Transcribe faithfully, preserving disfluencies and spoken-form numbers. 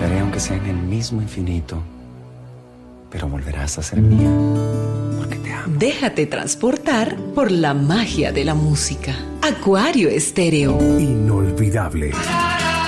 buscaré aunque sea en el mismo infinito, pero volverás a ser mía, porque te amo. Déjate transportar por la magia de la música. Acuario Estéreo. Inolvidable.